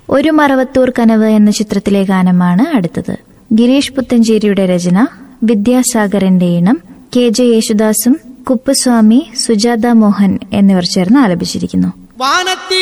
ഒരു മറവത്തൂർ കനവ് എന്ന ചിത്രത്തിലെ ഗാനമാണ് അടുത്തത്. ഗിരീഷ് പുത്തഞ്ചേരിയുടെ രചന, വിദ്യാസാഗറിന്റെ ഈണം, KJ യേശുദാസും കുപ്പുസ്വാമി, സുജാത മോഹൻ എന്നിവർ ചേർന്ന് ആലപിച്ചിരിക്കുന്നു.